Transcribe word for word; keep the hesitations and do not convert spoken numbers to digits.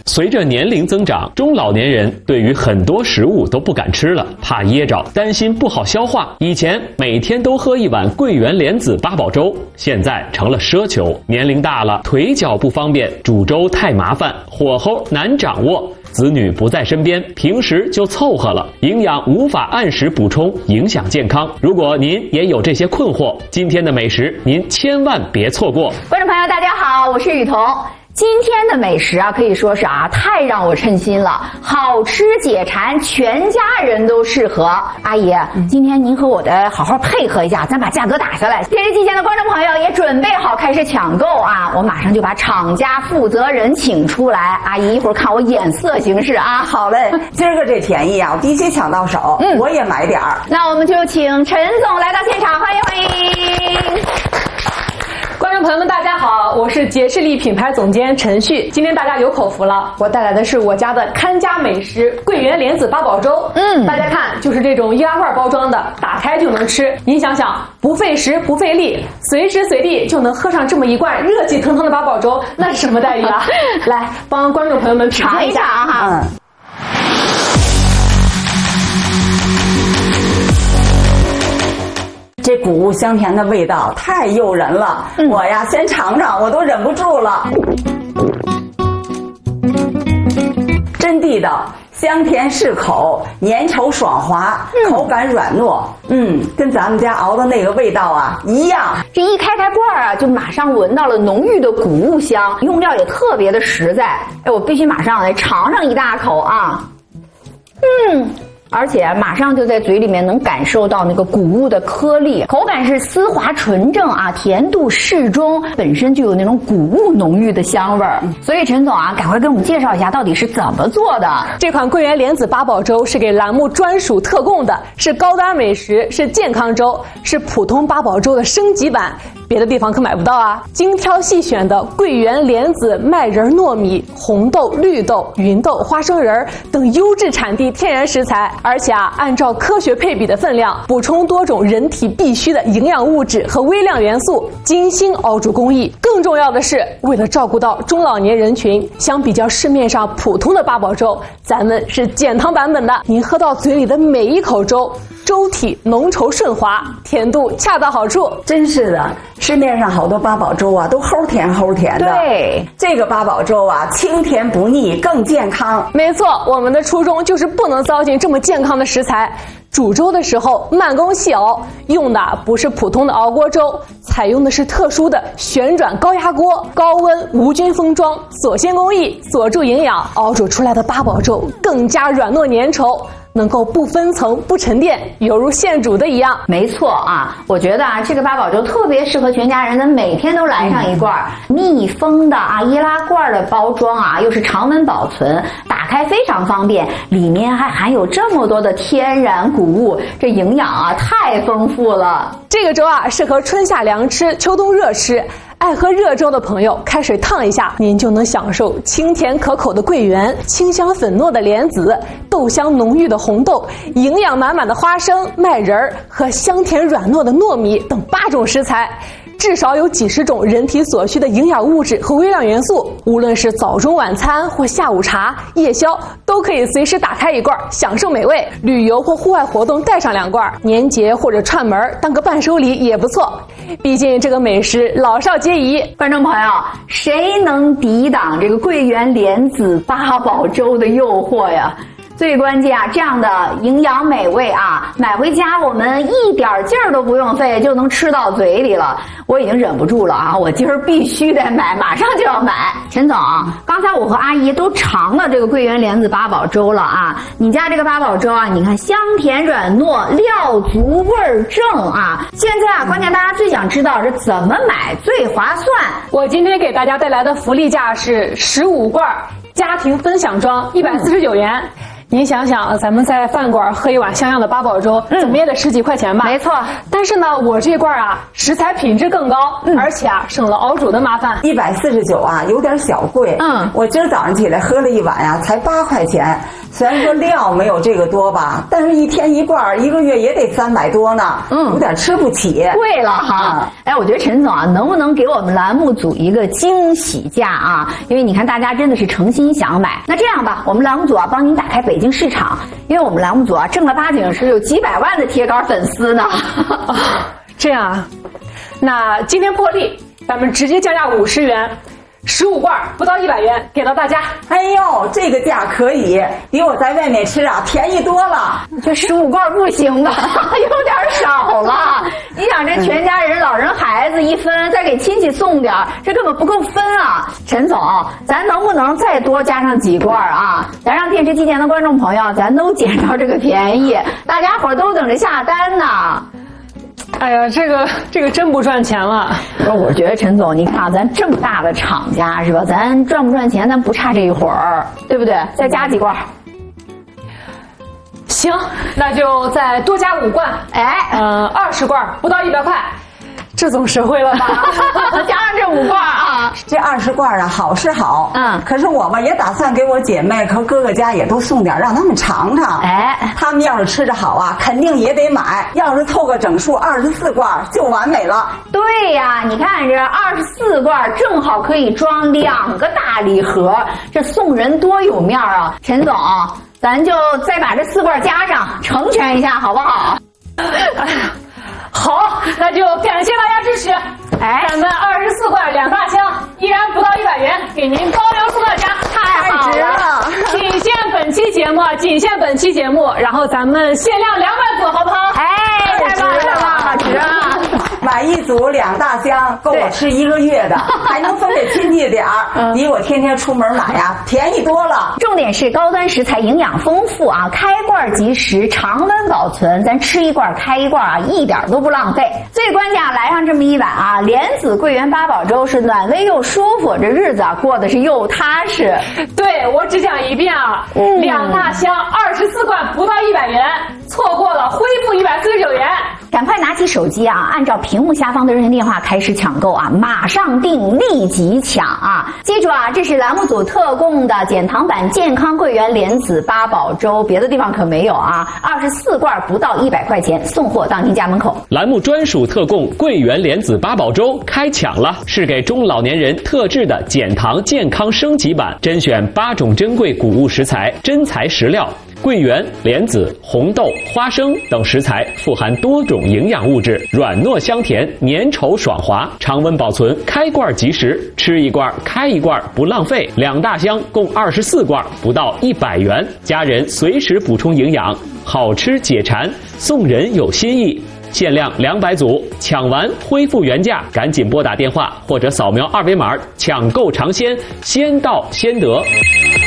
随着年龄增长，中老年人对于很多食物都不敢吃了，怕噎着，担心不好消化。以前每天都喝一碗桂圆莲子八宝粥，现在成了奢求。年龄大了，腿脚不方便，煮粥太麻烦，火候难掌握。子女不在身边，平时就凑合了，营养无法按时补充，影响健康。如果您也有这些困惑，今天的美食您千万别错过。 观众朋友大家好，我是雨桐。今天的美食啊，可以说是啊，太让我称心了，好吃解馋，全家人都适合。阿姨，今天您和我的好好配合一下，咱把价格打下来。电视机前的观众朋友也准备好开始抢购啊，我马上就把厂家负责人请出来。阿姨，一会儿看我眼色行事啊。 好嘞，今儿个这便宜啊，我必须抢到手，嗯，我也买点儿。 那我们就请陈总来到现场，欢迎欢迎。 观众朋友们大家好，我是杰士力品牌总监陈旭。今天大家有口福了，我带来的是我家的看家美食桂圆莲子八宝粥。嗯，大家看，就是这种易拉罐包装的，打开就能吃。您想想，不费时不费力，随时随地就能喝上这么一罐热气腾腾的八宝粥，那是什么待遇啊？来，帮观众朋友们品尝一下啊哈。嗯， 这谷物香甜的味道太诱人了，嗯、我呀先尝尝，我都忍不住了。真地道，香甜适口，粘稠爽滑，嗯、口感软糯，嗯，跟咱们家熬的那个味道啊一样。 这一开开罐啊，就马上闻到了浓郁的谷物香，用料也特别的实在。哎，我必须马上来尝上一大口啊，嗯。而且马上就在嘴里面能感受到那个谷物的颗粒，口感是丝滑纯正啊，甜度适中，本身就有那种谷物浓郁的香味儿。所以陈总啊，赶快跟我们介绍一下到底是怎么做的。 这款桂圆莲子八宝粥是给栏目专属特供的，是高端美食，是健康粥，是普通八宝粥的升级版，别的地方可买不到啊。精挑细选的桂圆莲子、麦仁、糯米、红豆、绿豆、芸豆、花生仁等优质产地天然食材。而且啊，按照科学配比的分量，补充多种人体必需的营养物质和微量元素，精心熬煮工艺。更重要的是，为了照顾到中老年人群，相比较市面上普通的八宝粥，咱们是减糖版本的。您喝到嘴里的每一口粥，粥体浓稠顺滑，甜度恰到好处。 真是的，市面上好多八宝粥啊，都齁甜齁甜的。 对， 这个八宝粥啊，清甜不腻，更健康。 没错，我们的初衷就是不能糟践这么健康的食材。煮粥的时候慢工细熬，用的不是普通的熬锅粥，采用的是特殊的旋转高压锅，高温无菌封装，锁鲜工艺，锁住营养，熬煮出来的八宝粥更加软糯粘稠，能够不分层不沉淀，犹如现煮的一样。 没错啊，我觉得啊，这个八宝粥特别适合全家人的每天都来上一罐。嗯、密封的啊，易拉罐的包装啊，又是常温保存，打开非常方便，里面还含有这么多的天然谷物，这营养啊太丰富了。 这个粥啊，适合春夏凉吃，秋冬热吃。爱喝热粥的朋友，开水烫一下，您就能享受清甜可口的桂圆，清香粉糯的莲子，豆香浓郁的红豆，营养满满的花生、麦仁和香甜软糯的糯米等八种食材。至少有几十种人体所需的营养物质和微量元素，无论是早中晚餐或下午茶、夜宵，都可以随时打开一罐，享受美味。旅游或户外活动带上两罐，年节或者串门当个伴手礼也不错。毕竟这个美食老少皆宜。 观众朋友，谁能抵挡这个桂圆莲子八宝粥的诱惑呀？最关键啊，这样的营养美味啊，买回家我们一点劲儿都不用费，就能吃到嘴里了。我已经忍不住了啊，我今儿必须得买，马上就要买。陈总，刚才我和阿姨都尝了这个桂圆莲子八宝粥了啊，你家这个八宝粥啊，你看香甜软糯，料足味儿正啊。现在啊，关键大家最想知道是怎么买最划算。 我今天给大家带来的福利价是十五罐家庭分享装，一百四十九元。嗯，您想想，咱们在饭馆喝一碗像样的八宝粥，嗯、怎么也得十几块钱吧？ 没错。 但是呢，我这罐啊，食材品质更高，嗯、而且啊，省了熬煮的麻烦。 一百四十九啊，有点小贵。嗯，我今儿早上起来喝了一碗呀、啊，才八块钱。 虽然说料没有这个多吧，但是一天一罐，一个月也得三百多呢，嗯，有点吃不起。 贵了哈！嗯、哎，我觉得陈总啊，能不能给我们栏目组一个惊喜价啊？因为你看大家真的是诚心想买。那这样吧，我们栏目组啊帮您打开北京市场，因为我们栏目组啊正儿八经是有几百万的铁杆粉丝呢。 这样啊，那今天破例，咱们直接降价五十元。十五罐不到一百元，给到大家。 哎呦，这个价可以，比我在外面吃啊便宜多了。 这十五罐不行吧？有点少了。你想这全家人、老人、孩子一分，再给亲戚送点，这根本不够分啊！陈总，咱能不能再多加上几罐啊？咱让电视机前的观众朋友，咱都捡着这个便宜，大家伙都等着下单呢。 哎呀，这个这个真不赚钱了。 我觉得陈总，你看咱这么大的厂家是吧？咱赚不赚钱，咱不差这一会儿，对不对？再加几罐。 行，那就再多加五罐。 哎， 呃，二十罐不到一百块，这总实惠了吧？ 加上这五罐啊， 这二十罐啊，好是好，嗯，可是我们也打算给我姐妹和哥哥家也都送点，让他们尝尝。 哎， 他们要是吃着好啊，肯定也得买。要是凑个整数二十四罐就完美了。 对呀，你看这二十四罐正好可以装两个大礼盒，这送人多有面啊！陈总，咱就再把这四罐加上，成全一下好不好？ 哎呀。好，那就感谢大家支持。哎，咱们二十四罐两大箱，依然不到一百元，给您包邮送到家， 太好了！ 仅限本期节目，仅限本期节目，然后咱们限量两百组，好不好？ 哎，太棒了，太棒了，值啊！ 买一组两大箱，够我吃一个月的，还能分给亲戚点儿，比我天天出门买呀便宜多了。 重点是高端食材，营养丰富啊，开罐即食，常温保存，咱吃一罐开一罐啊，一点都不浪费。最关键啊，来上这么一碗啊，莲子桂圆八宝粥是暖胃又舒服，这日子啊过得是又踏实。 对，我只讲一遍啊，嗯、两大箱二十四罐不到一百元，错过了恢复一百四十九元。 赶快拿起手机啊，按照屏幕下方的热线电话开始抢购啊，马上订，立即抢啊！记住啊，这是栏目组特供的减糖版健康桂圆莲子八宝粥，别的地方可没有啊！二十四罐不到一百块钱，送货到您家门口。 栏目专属特供桂圆莲子八宝粥开抢了，是给中老年人特制的减糖健康升级版，甄选八种珍贵谷物食材，真材实料。桂圆、莲子、红豆、花生等食材富含多种营养物质，软糯香甜，粘稠爽滑，常温保存，开罐即食，吃一罐开一罐不浪费。两大箱共二十四罐，不到一百元，家人随时补充营养，好吃解馋，送人有新意。限量两百组，抢完恢复原价，赶紧拨打电话或者扫描二维码抢购尝鲜，先到先得。